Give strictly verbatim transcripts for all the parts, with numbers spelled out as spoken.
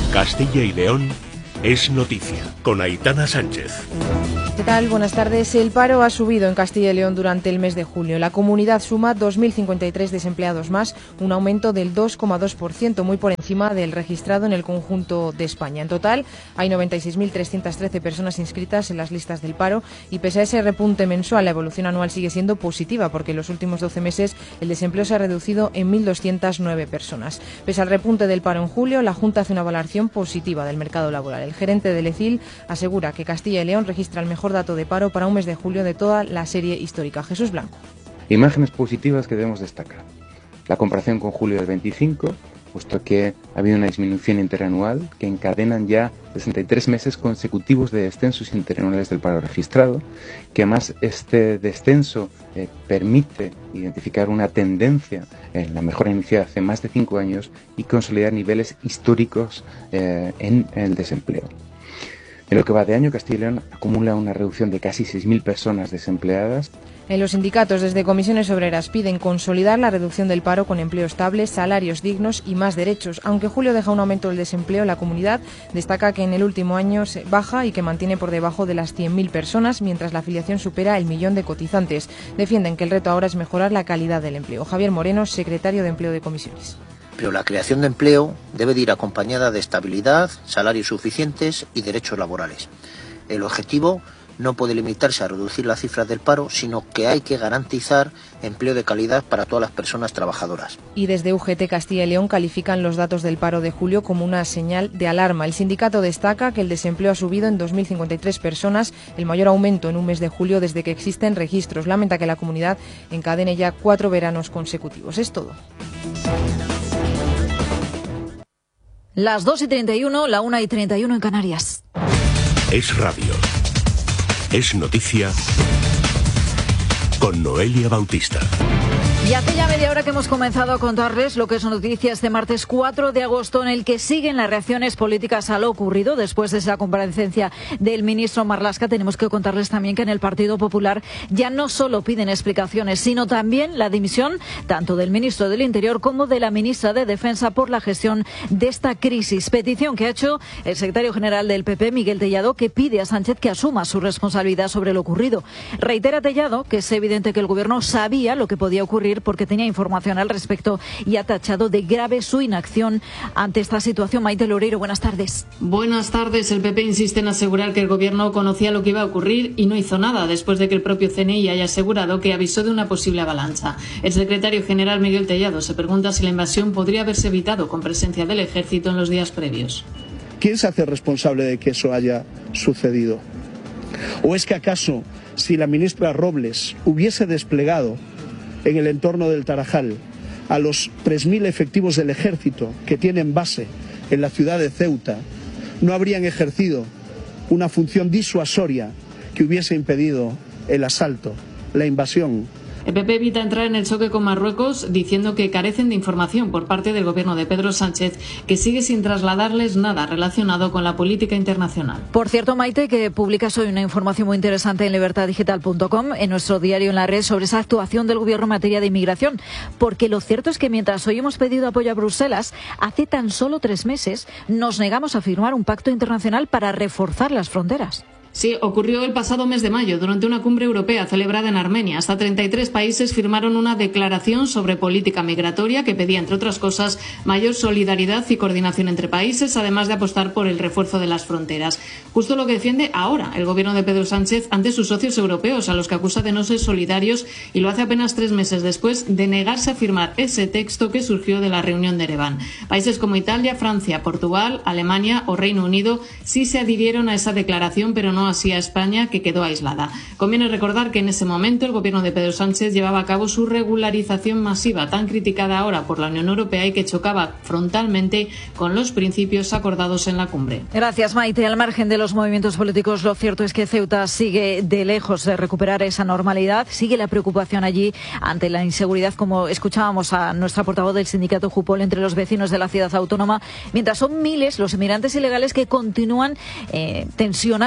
Castilla y León es noticia, con Aitana Sánchez. ¿Qué tal? Buenas tardes. El paro ha subido en Castilla y León durante el mes de julio. La comunidad suma dos mil cincuenta y tres desempleados más, un aumento del dos coma dos por ciento, muy por encima del registrado en el conjunto de España. En total, hay noventa y seis mil trescientas trece personas inscritas en las listas del paro y pese a ese repunte mensual, la evolución anual sigue siendo positiva porque en los últimos doce meses el desempleo se ha reducido en mil doscientas nueve personas. Pese al repunte del paro en julio, la Junta hace una valoración positiva del mercado laboral. El gerente del E C I L asegura que Castilla y León registra el mejor dato de paro para un mes de julio de toda la serie histórica. Jesús Blanco. Imágenes positivas que debemos destacar. La comparación con julio del veinticinco, puesto que ha habido una disminución interanual que encadenan ya sesenta y tres meses consecutivos de descensos interanuales del paro registrado, que además este descenso eh, permite identificar una tendencia en la mejora iniciada hace más de cinco años y consolidar niveles históricos eh, en el desempleo. En lo que va de año, Castilla y León acumula una reducción de casi seis mil personas desempleadas. En los sindicatos, desde comisiones obreras, piden consolidar la reducción del paro con empleo estable, salarios dignos y más derechos. Aunque julio deja un aumento del desempleo, la comunidad destaca que en el último año se baja y que mantiene por debajo de las cien mil personas, mientras la afiliación supera el millón de cotizantes. Defienden que el reto ahora es mejorar la calidad del empleo. Javier Moreno, secretario de Empleo de Comisiones. Pero la creación de empleo debe de ir acompañada de estabilidad, salarios suficientes y derechos laborales. El objetivo no puede limitarse a reducir las cifras del paro, sino que hay que garantizar empleo de calidad para todas las personas trabajadoras. Y desde U G T Castilla y León califican los datos del paro de julio como una señal de alarma. El sindicato destaca que el desempleo ha subido en dos mil cincuenta y tres personas, el mayor aumento en un mes de julio desde que existen registros. Lamenta que la comunidad encadene ya cuatro veranos consecutivos. Es todo. Las dos y treinta y uno, la una y treinta y uno en Canarias. Es radio. Es noticia con Noelia Bautista. Y hace ya media hora que hemos comenzado a contarles lo que es noticia este martes cuatro de agosto, en el que siguen las reacciones políticas a lo ocurrido después de esa comparecencia del ministro Marlaska. Tenemos que contarles también que en el Partido Popular ya no solo piden explicaciones, sino también la dimisión tanto del ministro del Interior como de la ministra de Defensa por la gestión de esta crisis. Petición que ha hecho el secretario general del P P, Miguel Tellado, que pide a Sánchez que asuma su responsabilidad sobre lo ocurrido. Reitera Tellado que es evidente que el Gobierno sabía lo que podía ocurrir porque tenía información al respecto y ha tachado de grave su inacción ante esta situación. Maite Loureiro, buenas tardes. Buenas tardes. El P P insiste en asegurar que el Gobierno conocía lo que iba a ocurrir y no hizo nada, después de que el propio C N I haya asegurado que avisó de una posible avalancha. El secretario general Miguel Tellado se pregunta si la invasión podría haberse evitado con presencia del Ejército en los días previos. ¿Quién se hace responsable de que eso haya sucedido? ¿O es que acaso si la ministra Robles hubiese desplegado en el entorno del Tarajal a los tres mil efectivos del Ejército que tienen base en la ciudad de Ceuta, no habrían ejercido una función disuasoria que hubiese impedido el asalto, la invasión? El P P evita entrar en el choque con Marruecos diciendo que carecen de información por parte del Gobierno de Pedro Sánchez, que sigue sin trasladarles nada relacionado con la política internacional. Por cierto, Maite, que publicas hoy una información muy interesante en libertad digital punto com, en nuestro diario en la red, sobre esa actuación del Gobierno en materia de inmigración. Porque lo cierto es que mientras hoy hemos pedido apoyo a Bruselas, hace tan solo tres meses nos negamos a firmar un pacto internacional para reforzar las fronteras. Sí, ocurrió el pasado mes de mayo, durante una cumbre europea celebrada en Armenia. Hasta treinta y tres países firmaron una declaración sobre política migratoria que pedía, entre otras cosas, mayor solidaridad y coordinación entre países, además de apostar por el refuerzo de las fronteras. Justo lo que defiende ahora el Gobierno de Pedro Sánchez ante sus socios europeos, a los que acusa de no ser solidarios, y lo hace apenas tres meses después de negarse a firmar ese texto que surgió de la reunión de Ereván. Países como Italia, Francia, Portugal, Alemania o Reino Unido sí se adhirieron a esa declaración, pero no así a España, que quedó aislada. Conviene recordar que en ese momento el Gobierno de Pedro Sánchez llevaba a cabo su regularización masiva, tan criticada ahora por la Unión Europea y que chocaba frontalmente con los principios acordados en la cumbre. Gracias, Maite. Al margen de los movimientos políticos, lo cierto es que Ceuta sigue de lejos de recuperar esa normalidad. Sigue la preocupación allí ante la inseguridad, como escuchábamos a nuestra portavoz del sindicato Jupol, entre los vecinos de la ciudad autónoma, mientras son miles los inmigrantes ilegales que continúan eh, tensionando aún más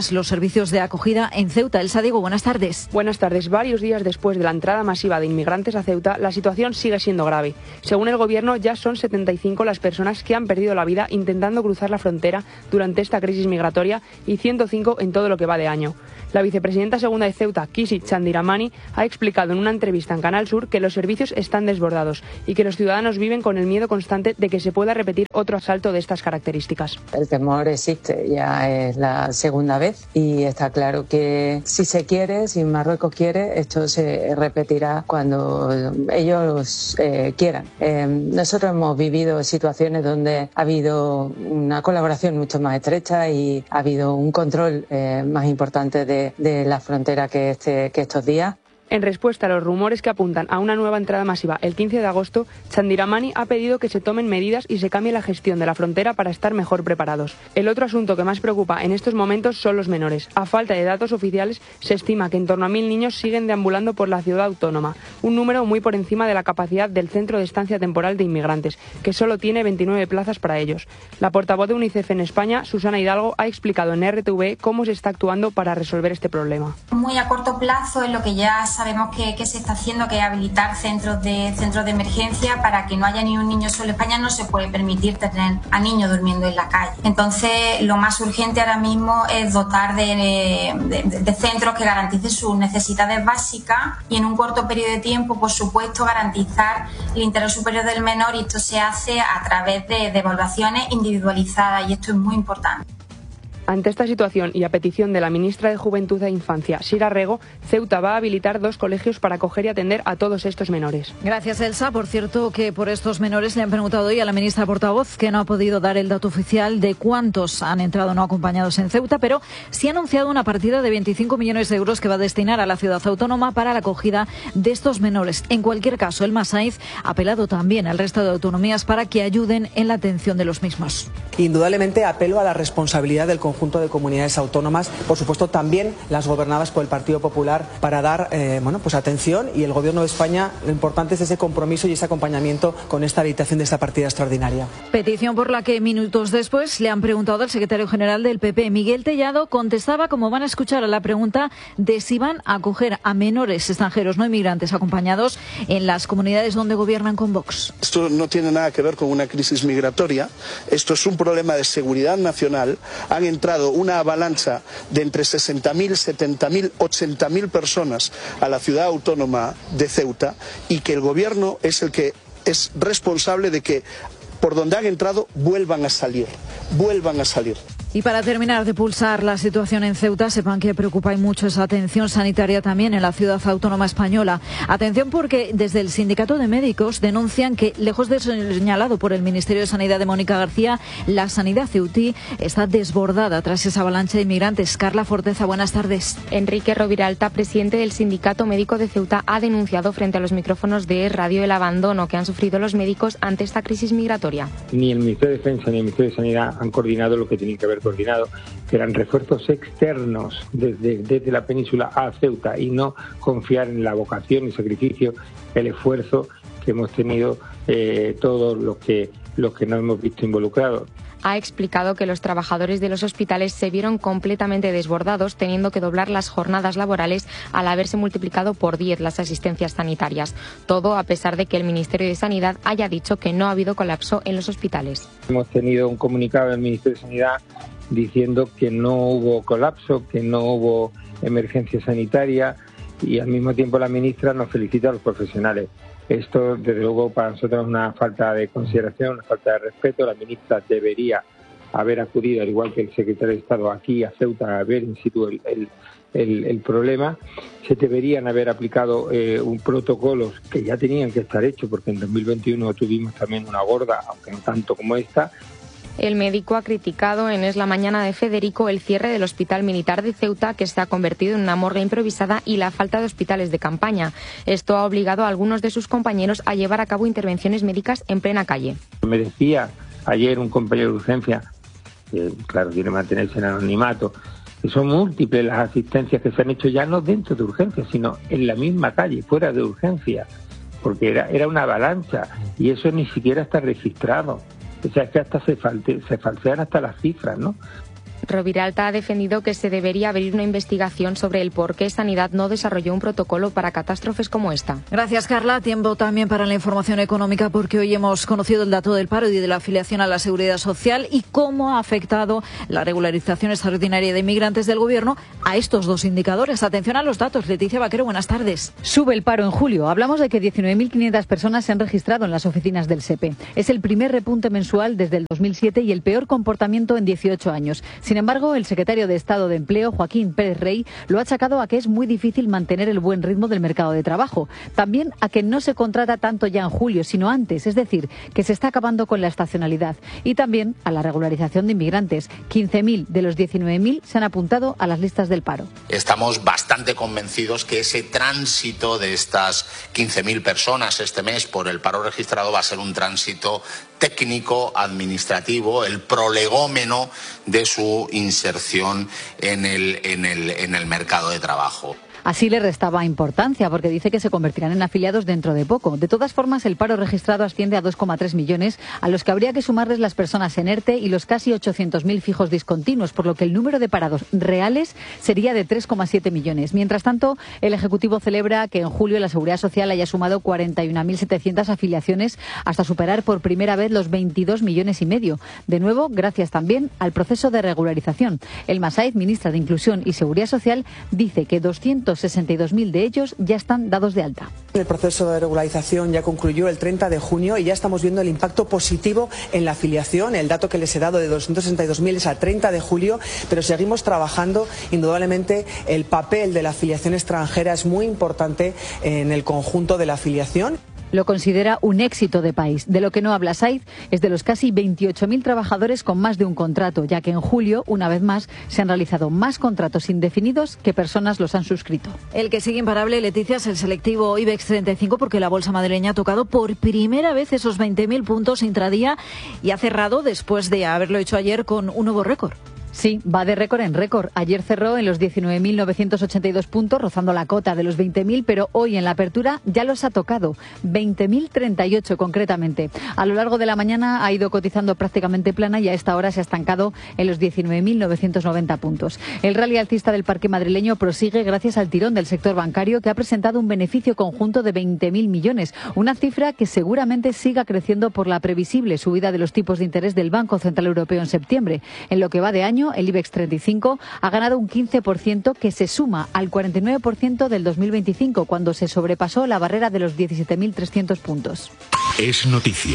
más los servicios de acogida en Ceuta. Elsa Diego, buenas tardes. Buenas tardes. Varios días después de la entrada masiva de inmigrantes a Ceuta, la situación sigue siendo grave. Según el gobierno, ya son setenta y cinco las personas que han perdido la vida intentando cruzar la frontera durante esta crisis migratoria y ciento cinco en todo lo que va de año. La vicepresidenta segunda de Ceuta, Kisi Chandiramani, ha explicado en una entrevista en Canal Sur que los servicios están desbordados y que los ciudadanos viven con el miedo constante de que se pueda repetir otro asalto de estas características. El temor existe, ya es la segunda vez y está claro que si se quiere, si Marruecos quiere, esto se repetirá cuando ellos eh, quieran. Eh, nosotros hemos vivido situaciones donde ha habido una colaboración mucho más estrecha y ha habido un control eh, más importante de de la frontera que, este, que estos días. En respuesta a los rumores que apuntan a una nueva entrada masiva el quince de agosto, Chandiramani ha pedido que se tomen medidas y se cambie la gestión de la frontera para estar mejor preparados. El otro asunto que más preocupa en estos momentos son los menores. A falta de datos oficiales, se estima que en torno a mil niños siguen deambulando por la ciudad autónoma, un número muy por encima de la capacidad del Centro de Estancia Temporal de Inmigrantes, que solo tiene veintinueve plazas para ellos. La portavoz de UNICEF en España, Susana Hidalgo, ha explicado en R T V cómo se está actuando para resolver este problema. Muy a corto plazo es lo que ya sabemos que, que se está haciendo, que es habilitar centros de centros de emergencia para que no haya ni un niño solo. En España no se puede permitir tener a niños durmiendo en la calle. Entonces, lo más urgente ahora mismo es dotar de, de, de centros que garanticen sus necesidades básicas y en un corto periodo de tiempo, por supuesto, garantizar el interés superior del menor, y esto se hace a través de, de evaluaciones individualizadas, y esto es muy importante. Ante esta situación y a petición de la ministra de Juventud e Infancia, Sira Rego, Ceuta va a habilitar dos colegios para acoger y atender a todos estos menores. Gracias, Elsa. Por cierto, que por estos menores le han preguntado hoy a la ministra portavoz, que no ha podido dar el dato oficial de cuántos han entrado no acompañados en Ceuta, pero sí ha anunciado una partida de veinticinco millones de euros que va a destinar a la ciudad autónoma para la acogida de estos menores. En cualquier caso, el Masaiz ha apelado también al resto de autonomías para que ayuden en la atención de los mismos. Indudablemente apelo a la responsabilidad del conjunto de comunidades autónomas, por supuesto también las gobernadas por el Partido Popular, para dar eh, bueno, pues atención, y el Gobierno de España, lo importante es ese compromiso y ese acompañamiento con esta habilitación de esta partida extraordinaria. Petición por la que minutos después le han preguntado al secretario general del P P, Miguel Tellado. Contestaba, como van a escuchar, a la pregunta de si van a acoger a menores extranjeros no inmigrantes acompañados en las comunidades donde gobiernan con Vox. Esto no tiene nada que ver con una crisis migratoria, esto es un problema de seguridad nacional. Han entrado una avalancha de entre sesenta mil, setenta mil, ochenta mil personas a la ciudad autónoma de Ceuta, y que el gobierno es el que es responsable de que por donde han entrado vuelvan a salir, vuelvan a salir. Y para terminar de pulsar la situación en Ceuta, sepan que preocupa y mucho esa atención sanitaria también en la ciudad autónoma española. Atención, porque desde el Sindicato de Médicos denuncian que, lejos de ser señalado por el Ministerio de Sanidad de Mónica García, la sanidad ceutí está desbordada tras esa avalancha de inmigrantes. Carla Forteza, buenas tardes. Enrique Roviralta, presidente del Sindicato Médico de Ceuta, ha denunciado frente a los micrófonos de Radio el abandono que han sufrido los médicos ante esta crisis migratoria. Ni el Ministerio de Defensa ni el Ministerio de Sanidad han coordinado lo que tenían que haber coordinado, que eran refuerzos externos desde, desde la península a Ceuta, y no confiar en la vocación, el sacrificio, el esfuerzo que hemos tenido eh, todos los que, los que nos hemos visto involucrados. Ha explicado que los trabajadores de los hospitales se vieron completamente desbordados, teniendo que doblar las jornadas laborales al haberse multiplicado por diez las asistencias sanitarias. Todo a pesar de que el Ministerio de Sanidad haya dicho que no ha habido colapso en los hospitales. Hemos tenido un comunicado del Ministerio de Sanidad diciendo que no hubo colapso, que no hubo emergencia sanitaria, y al mismo tiempo la ministra nos felicita a los profesionales. Esto, desde luego, para nosotros es una falta de consideración, una falta de respeto. La ministra debería haber acudido, al igual que el secretario de Estado, aquí a Ceuta a ver in situ el, el, el, el problema. Se deberían haber aplicado eh, un protocolos que ya tenían que estar hechos, porque en dos mil veintiuno tuvimos también una gorda, aunque no tanto como esta. El médico ha criticado en Es la Mañana de Federico el cierre del Hospital Militar de Ceuta, que se ha convertido en una morgue improvisada, y la falta de hospitales de campaña. Esto ha obligado a algunos de sus compañeros a llevar a cabo intervenciones médicas en plena calle. Me decía ayer un compañero de urgencia, que claro, quiere mantenerse en anonimato, que son múltiples las asistencias que se han hecho, ya no dentro de urgencia, sino en la misma calle, fuera de urgencia, porque era, era una avalancha, y eso ni siquiera está registrado. O sea, es que hasta se, falte, se falsean hasta las cifras, ¿no? Roviralta ha defendido que se debería abrir una investigación sobre el por qué Sanidad no desarrolló un protocolo para catástrofes como esta. Gracias, Carla. Tiempo también para la información económica, porque hoy hemos conocido el dato del paro y de la afiliación a la Seguridad Social y cómo ha afectado la regularización extraordinaria de inmigrantes del Gobierno a estos dos indicadores. Atención a los datos. Leticia Vaquero, buenas tardes. Sube el paro en julio. Hablamos de que diecinueve mil quinientas personas se han registrado en las oficinas del S E P E. Es el primer repunte mensual desde el dos mil siete y el peor comportamiento en dieciocho años. Sin embargo, el secretario de Estado de Empleo, Joaquín Pérez Rey, lo ha achacado a que es muy difícil mantener el buen ritmo del mercado de trabajo. También a que no se contrata tanto ya en julio, sino antes, es decir, que se está acabando con la estacionalidad. Y también a la regularización de inmigrantes. quince mil de los diecinueve mil se han apuntado a las listas del paro. Estamos bastante convencidos que ese tránsito de estas quince mil personas este mes por el paro registrado va a ser un tránsito técnico, administrativo, el prolegómeno de su inserción en el, en el, en el mercado de trabajo. Así le restaba importancia, porque dice que se convertirán en afiliados dentro de poco. De todas formas, el paro registrado asciende a dos coma tres millones, a los que habría que sumarles las personas en ERTE y los casi ochocientos mil fijos discontinuos, por lo que el número de parados reales sería de tres coma siete millones. Mientras tanto, el Ejecutivo celebra que en julio la Seguridad Social haya sumado cuarenta y una mil setecientas afiliaciones hasta superar por primera vez los veintidós millones y medio. De nuevo, gracias también al proceso de regularización. Elma Saez, ministra de Inclusión y Seguridad Social, dice que doscientos sesenta y dos mil de ellos ya están dados de alta. El proceso de regularización ya concluyó el treinta de junio y ya estamos viendo el impacto positivo en la afiliación. El dato que les he dado de doscientos sesenta y dos mil es a treinta de julio, pero seguimos trabajando. Indudablemente el papel de la afiliación extranjera es muy importante en el conjunto de la afiliación. Lo considera un éxito de país. De lo que no habla Said es de los casi veintiocho mil trabajadores con más de un contrato, ya que en julio, una vez más, se han realizado más contratos indefinidos que personas los han suscrito. El que sigue imparable, Leticia, es el selectivo IBEX treinta y cinco, porque la bolsa madrileña ha tocado por primera vez esos veinte mil puntos intradía y ha cerrado después de haberlo hecho ayer con un nuevo récord. Sí, va de récord en récord. Ayer cerró en los diecinueve mil novecientos ochenta y dos puntos, rozando la cota de los veinte mil, pero hoy en la apertura ya los ha tocado, veinte mil treinta y ocho concretamente. A lo largo de la mañana ha ido cotizando prácticamente plana y a esta hora se ha estancado en los diecinueve mil novecientos noventa puntos. El rally alcista del parque madrileño prosigue gracias al tirón del sector bancario, que ha presentado un beneficio conjunto de veinte mil millones, una cifra que seguramente siga creciendo por la previsible subida de los tipos de interés del Banco Central Europeo en septiembre. En lo que va de año, el IBEX treinta y cinco ha ganado un quince por ciento, que se suma al cuarenta y nueve por ciento del dos mil veinticinco, cuando se sobrepasó la barrera de los diecisiete mil trescientos puntos. Es noticia.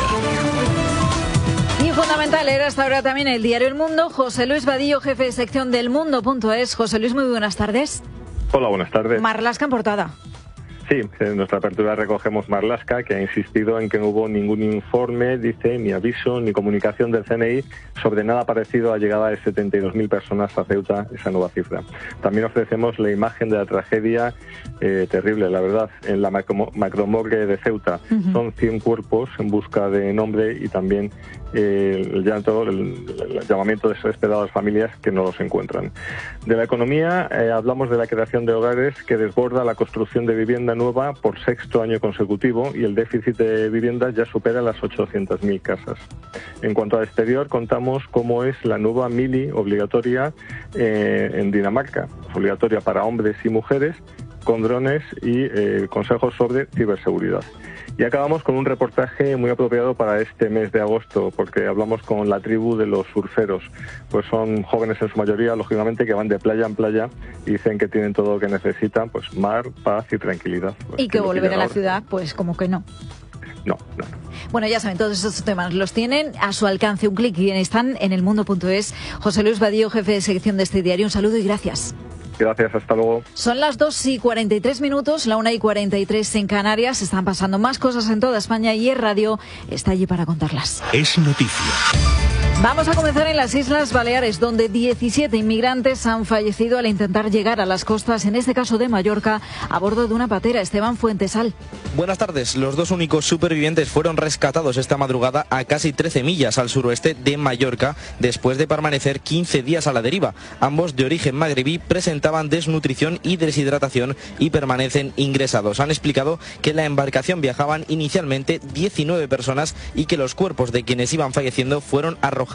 Y fundamental era hasta ahora también el diario El Mundo. José Luis Vadillo, jefe de sección del Mundo punto es. José Luis, muy buenas tardes. Hola, buenas tardes. Marlaska en portada. Sí, en nuestra apertura recogemos Marlaska, que ha insistido en que no hubo ningún informe, dice, ni aviso, ni comunicación del C N I sobre nada parecido a la llegada de setenta y dos mil personas a Ceuta, esa nueva cifra. También ofrecemos la imagen de la tragedia eh, terrible, la verdad, en la macro, macromorgue de Ceuta. Uh-huh. Son cien cuerpos en busca de nombre y también eh, el llanto, el, el llamamiento desesperado a las familias que no los encuentran. De la economía eh, hablamos de la creación de hogares, que desborda la construcción de vivienda nueva por sexto año consecutivo, y el déficit de viviendas ya supera las ochocientas mil casas. En cuanto al exterior, contamos cómo es la nueva mili obligatoria eh, en Dinamarca, obligatoria para hombres y mujeres, con drones y eh, consejos sobre ciberseguridad. Y acabamos con un reportaje muy apropiado para este mes de agosto, porque hablamos con la tribu de los surferos. Pues son jóvenes en su mayoría, lógicamente, que van de playa en playa y dicen que tienen todo lo que necesitan, pues mar, paz y tranquilidad. Pues y que volver a la ciudad, pues como que no. No, no. Bueno, ya saben, todos estos temas los tienen a su alcance, un clic, y están en el mundo punto es. José Luis Vadillo, jefe de sección de este diario, un saludo y gracias. Gracias, hasta luego. Son las dos y cuarenta y tres minutos, la una y cuarenta y tres en Canarias. Están pasando más cosas en toda España y Es Radio está allí para contarlas. Es noticia. Vamos a comenzar en las Islas Baleares, donde diecisiete inmigrantes han fallecido al intentar llegar a las costas, en este caso de Mallorca, a bordo de una patera. Esteban Fuentesal. Buenas tardes. Los dos únicos supervivientes fueron rescatados esta madrugada a casi trece millas al suroeste de Mallorca, después de permanecer quince días a la deriva. Ambos, de origen magrebí, presentaban desnutrición y deshidratación y permanecen ingresados. Han explicado que en la embarcación viajaban inicialmente diecinueve personas y que los cuerpos de quienes iban falleciendo fueron arrojados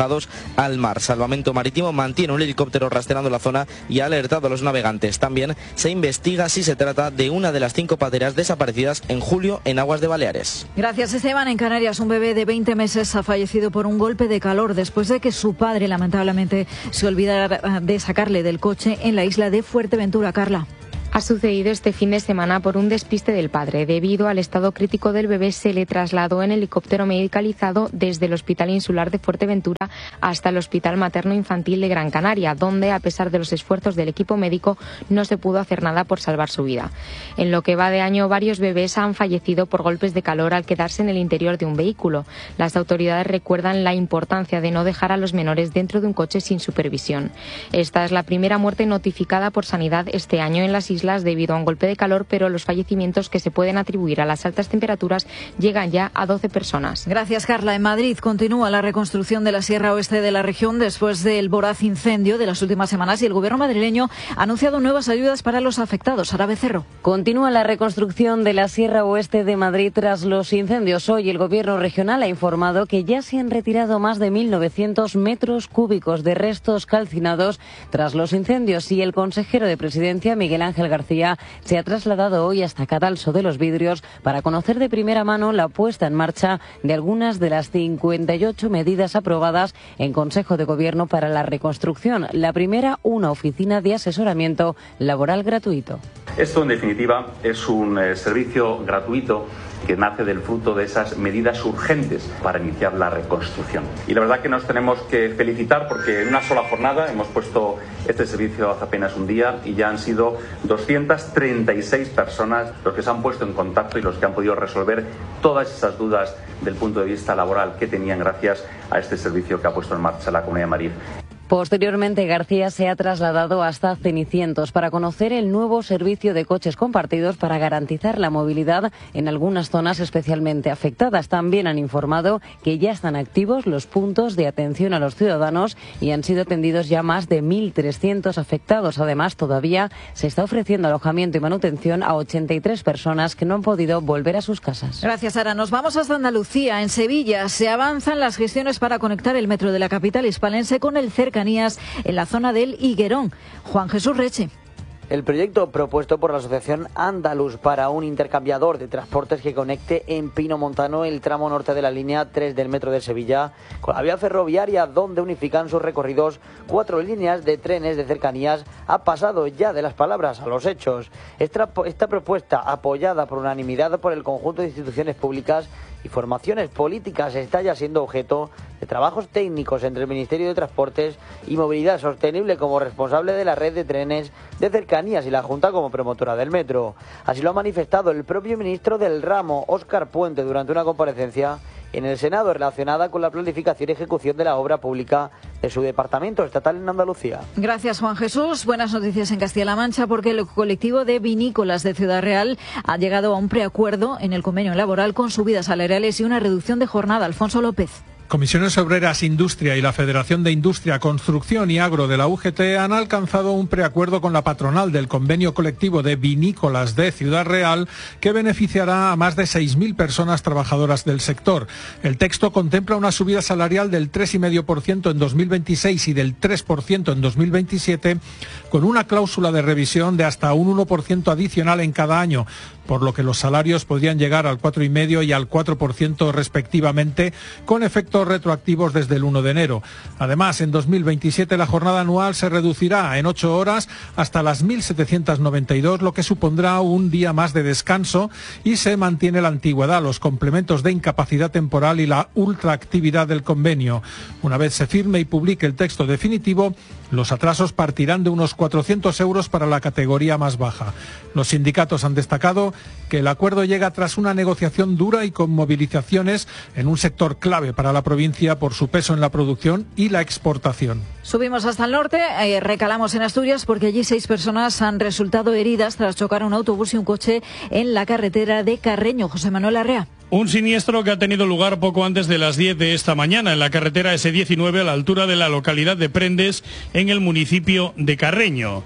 arrojados al mar. Salvamento Marítimo mantiene un helicóptero rastreando la zona y ha alertado a los navegantes. También se investiga si se trata de una de las cinco pateras desaparecidas en julio en aguas de Baleares. Gracias, Esteban. En Canarias, un bebé de veinte meses ha fallecido por un golpe de calor después de que su padre lamentablemente se olvidara de sacarle del coche en la isla de Fuerteventura. Carla. Ha sucedido este fin de semana por un despiste del padre. Debido al estado crítico del bebé, se le trasladó en helicóptero medicalizado desde el Hospital Insular de Fuerteventura hasta el Hospital Materno Infantil de Gran Canaria, donde, a pesar de los esfuerzos del equipo médico, no se pudo hacer nada por salvar su vida. En lo que va de año, varios bebés han fallecido por golpes de calor al quedarse en el interior de un vehículo. Las autoridades recuerdan la importancia de no dejar a los menores dentro de un coche sin supervisión. Esta es la primera muerte notificada por Sanidad este año en las islas debido a un golpe de calor, pero los fallecimientos que se pueden atribuir a las altas temperaturas llegan ya a doce personas. Gracias, Carla. En Madrid continúa la reconstrucción de la Sierra Oeste de la región después del voraz incendio de las últimas semanas y el gobierno madrileño ha anunciado nuevas ayudas para los afectados. Sara Becerro. Continúa la reconstrucción de la Sierra Oeste de Madrid tras los incendios. Hoy el gobierno regional ha informado que ya se han retirado más de mil novecientos metros cúbicos de restos calcinados tras los incendios y el consejero de Presidencia, Miguel Ángel García, se ha trasladado hoy hasta Cadalso de los Vidrios para conocer de primera mano la puesta en marcha de algunas de las cincuenta y ocho medidas aprobadas en Consejo de Gobierno para la reconstrucción. La primera, una oficina de asesoramiento laboral gratuito. Esto, en definitiva, es un eh, servicio gratuito que nace del fruto de esas medidas urgentes para iniciar la reconstrucción. Y la verdad que nos tenemos que felicitar porque en una sola jornada hemos puesto este servicio hace apenas un día y ya han sido doscientas treinta y seis personas los que se han puesto en contacto y los que han podido resolver todas esas dudas del punto de vista laboral que tenían gracias a este servicio que ha puesto en marcha la Comunidad de Madrid. Posteriormente, García se ha trasladado hasta Cenicientos para conocer el nuevo servicio de coches compartidos para garantizar la movilidad en algunas zonas especialmente afectadas. También han informado que ya están activos los puntos de atención a los ciudadanos y han sido atendidos ya más de mil trescientos afectados. Además, todavía se está ofreciendo alojamiento y manutención a ochenta y tres personas que no han podido volver a sus casas. Gracias, Sara. Nos vamos hasta Andalucía. En Sevilla se avanzan las gestiones para conectar el metro de la capital hispalense con el cerca en la zona del Higuerón. Juan Jesús Reche. El proyecto propuesto por la Asociación Andaluz para un intercambiador de transportes que conecte en Pino Montano el tramo norte de la línea tres del metro de Sevilla con la vía ferroviaria, donde unifican sus recorridos cuatro líneas de trenes de cercanías, ha pasado ya de las palabras a los hechos. Esta, esta propuesta, apoyada por unanimidad por el conjunto de instituciones públicas y formaciones políticas, está ya siendo objeto de trabajos técnicos entre el Ministerio de Transportes y Movilidad Sostenible como responsable de la red de trenes de cercanías y la Junta como promotora del metro. Así lo ha manifestado el propio ministro del ramo, Óscar Puente, durante una comparecencia en el Senado relacionada con la planificación y ejecución de la obra pública de su departamento estatal en Andalucía. Gracias, Juan Jesús. Buenas noticias en Castilla-La Mancha porque el colectivo de vinícolas de Ciudad Real ha llegado a un preacuerdo en el convenio laboral con subidas salariales y una reducción de jornada. Alfonso López. Comisiones Obreras, Industria y la Federación de Industria, Construcción y Agro de la U G T han alcanzado un preacuerdo con la patronal del convenio colectivo de vinícolas de Ciudad Real que beneficiará a más de seis mil personas trabajadoras del sector. El texto contempla una subida salarial del tres coma cinco por ciento en dos mil veintiséis y del tres por ciento en dos mil veintisiete, con una cláusula de revisión de hasta un uno por ciento adicional en cada año, por lo que los salarios podrían llegar al cuatro coma cinco por ciento y al cuatro por ciento respectivamente, con efectos retroactivos desde el uno de enero. Además, en dos mil veintisiete la jornada anual se reducirá en ocho horas hasta las mil setecientas noventa y dos, lo que supondrá un día más de descanso, y se mantiene la antigüedad, los complementos de incapacidad temporal y la ultraactividad del convenio. Una vez se firme y publique el texto definitivo, los atrasos partirán de unos cuatrocientos euros para la categoría más baja. Los sindicatos han destacado que el acuerdo llega tras una negociación dura y con movilizaciones en un sector clave para la provincia por su peso en la producción y la exportación. Subimos hasta el norte, eh, recalamos en Asturias porque allí seis personas han resultado heridas tras chocar un autobús y un coche en la carretera de Carreño. José Manuel Arrea. Un siniestro que ha tenido lugar poco antes de las diez de esta mañana en la carretera ese diecinueve a la altura de la localidad de Prendes, en el municipio de Carreño.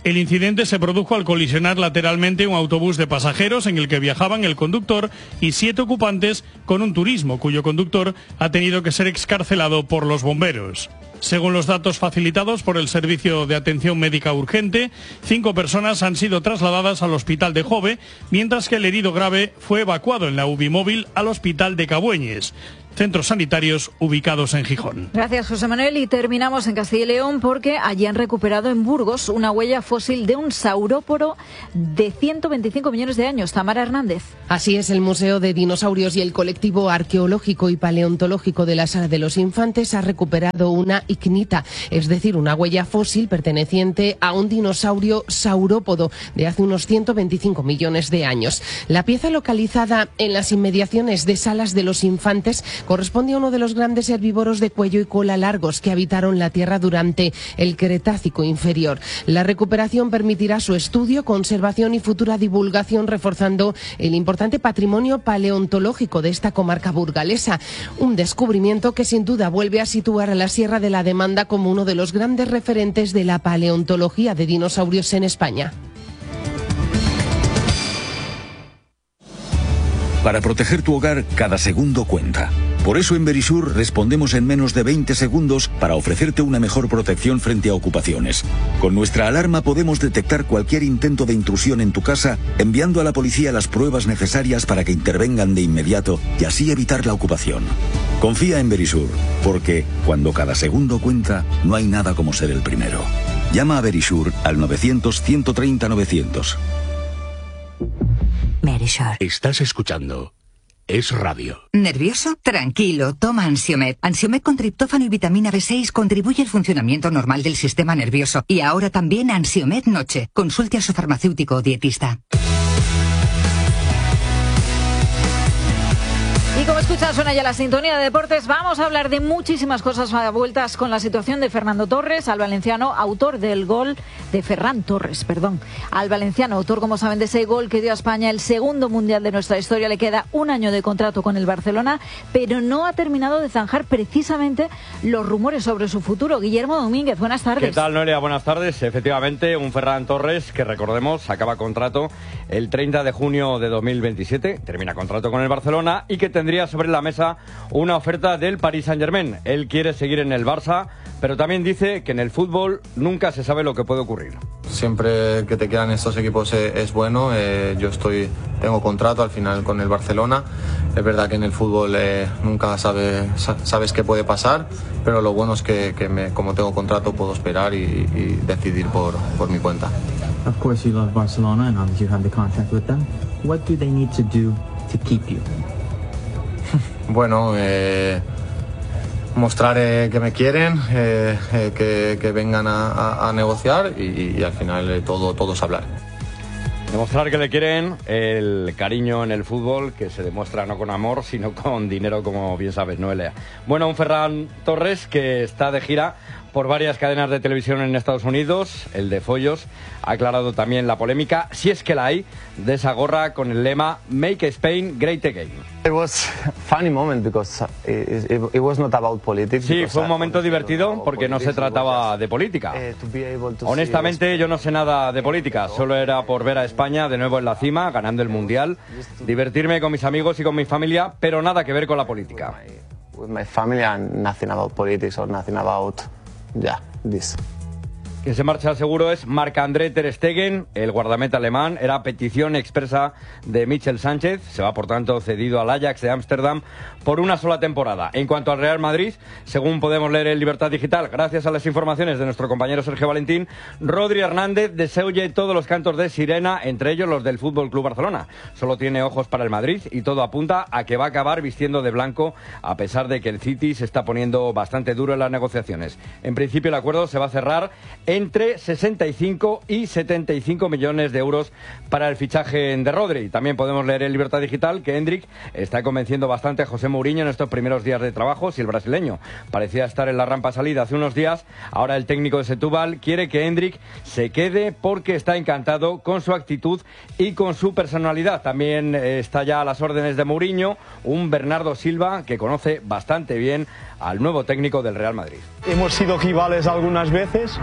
El incidente se produjo al colisionar lateralmente un autobús de pasajeros en el que viajaban el conductor y siete ocupantes con un turismo cuyo conductor ha tenido que ser excarcelado por los bomberos. Según los datos facilitados por el Servicio de Atención Médica Urgente, cinco personas han sido trasladadas al hospital de Jove, mientras que el herido grave fue evacuado en la U B I móvil al hospital de Cabueñes, centros sanitarios ubicados en Gijón. Gracias, José Manuel. Y terminamos en Castilla y León porque allí han recuperado en Burgos una huella fósil de un sauróporo de ciento veinticinco millones de años. Tamara Hernández. Así es, el Museo de Dinosaurios y el colectivo arqueológico y paleontológico de la Sala de los Infantes ha recuperado una icnita, es decir, una huella fósil perteneciente a un dinosaurio saurópodo de hace unos ciento veinticinco millones de años. La pieza, localizada en las inmediaciones de Salas de los Infantes, corresponde a uno de los grandes herbívoros de cuello y cola largos que habitaron la Tierra durante el Cretácico inferior. La recuperación permitirá su estudio, conservación y futura divulgación, reforzando el importante patrimonio paleontológico de esta comarca burgalesa. Un descubrimiento que sin duda vuelve a situar a la Sierra de la Demanda como uno de los grandes referentes de la paleontología de dinosaurios en España. Para proteger tu hogar, cada segundo cuenta. Por eso en Verisur respondemos en menos de veinte segundos para ofrecerte una mejor protección frente a ocupaciones. Con nuestra alarma podemos detectar cualquier intento de intrusión en tu casa, enviando a la policía las pruebas necesarias para que intervengan de inmediato y así evitar la ocupación. Confía en Verisur, porque cuando cada segundo cuenta, no hay nada como ser el primero. Llama a Verisur al novecientos, ciento treinta, novecientos. Verisur. Estás escuchando Es Radio. ¿Nervioso? Tranquilo, toma Ansiomed. Ansiomed con triptófano y vitamina B seis contribuye al funcionamiento normal del sistema nervioso. Y ahora también Ansiomed Noche. Consulte a su farmacéutico o dietista. Y como escuchas, suena ya la sintonía de deportes. Vamos a hablar de muchísimas cosas a vueltas con la situación de Fernando Torres, al valenciano, autor del gol de Ferran Torres, perdón. Al valenciano, autor, como saben, de ese gol que dio a España el segundo mundial de nuestra historia. Le queda un año de contrato con el Barcelona, pero no ha terminado de zanjar precisamente los rumores sobre su futuro. Guillermo Domínguez, buenas tardes. ¿Qué tal, Noelia? Buenas tardes. Efectivamente, un Ferran Torres que, recordemos, acaba contrato el treinta de junio de dos mil veintisiete, termina contrato con el Barcelona y que tendría sobre la mesa una oferta del Paris Saint-Germain. Él quiere seguir en el Barça, pero también dice que en el fútbol nunca se sabe lo que puede ocurrir. Siempre que te quedan estos equipos es, es bueno. Eh, yo estoy tengo contrato al final con el Barcelona. Es verdad que en el fútbol eh, nunca sabe, sabes qué puede pasar, pero lo bueno es que, que me, como tengo contrato puedo esperar y, y decidir por, por mi cuenta. Of course you love Barcelona and obviously you have the contract with them. What do they need to do to keep you? Bueno, eh, mostrar eh, que me quieren, eh, eh, que, que vengan a, a, a negociar y, y al final eh, todo, todo es hablar. Demostrar que le quieren, el cariño en el fútbol que se demuestra no con amor sino con dinero, como bien sabes, Noelia. Bueno, un Ferran Torres que está de gira por varias cadenas de televisión en Estados Unidos. El de Follos ha aclarado también la polémica, si es que la hay, de esa gorra con el lema Make Spain Great Again. It was a funny moment because it, it, it was not about politics. Sí, fue un momento divertido porque no se trataba de política. Honestamente, yo no sé nada de política, solo era por ver a España de nuevo en la cima, ganando el Mundial, divertirme con mis amigos y con mi familia, pero nada que ver con la política. With my family and nothing about politics or nothing about yeah, this. Que se marcha seguro es Marc-André ter Stegen, el guardameta alemán. Era petición expresa de Michel Sánchez. Se va, por tanto, cedido al Ajax de Ámsterdam por una sola temporada. En cuanto al Real Madrid, según podemos leer en Libertad Digital, gracias a las informaciones de nuestro compañero Sergio Valentín, Rodri Hernández desoye todos los cantos de sirena, entre ellos los del Fútbol Club Barcelona. Solo tiene ojos para el Madrid y todo apunta a que va a acabar vistiendo de blanco, a pesar de que el City se está poniendo bastante duro en las negociaciones. En principio, el acuerdo se va a cerrar entre sesenta y cinco y setenta y cinco millones de euros para el fichaje de Rodri. También podemos leer en Libertad Digital que Hendrik está convenciendo bastante a José Mourinho en estos primeros días de trabajo. Si el brasileño parecía estar en la rampa salida hace unos días, ahora el técnico de Setúbal quiere que Hendrik se quede porque está encantado con su actitud y con su personalidad. También está ya a las órdenes de Mourinho un Bernardo Silva que conoce bastante bien al nuevo técnico del Real Madrid. Hemos sido rivales algunas veces,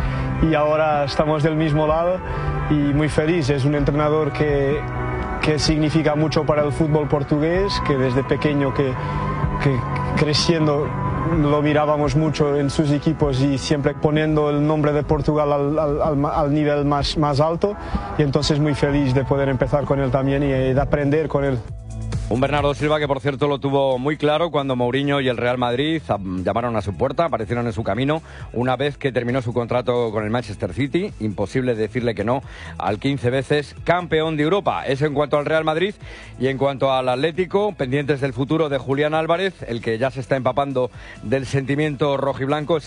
y ahora estamos del mismo lado y muy feliz. Es un entrenador que, que significa mucho para el fútbol portugués, que desde pequeño que, que creciendo lo mirábamos mucho en sus equipos y siempre poniendo el nombre de Portugal al, al, al, al nivel más, más alto, y entonces muy feliz de poder empezar con él también y de aprender con él. Un Bernardo Silva que, por cierto, lo tuvo muy claro cuando Mourinho y el Real Madrid llamaron a su puerta, aparecieron en su camino una vez que terminó su contrato con el Manchester City. Imposible decirle que no al quince veces campeón de Europa. Eso en cuanto al Real Madrid. Y en cuanto al Atlético, pendientes del futuro de Julián Álvarez, el que ya se está empapando del sentimiento rojiblanco.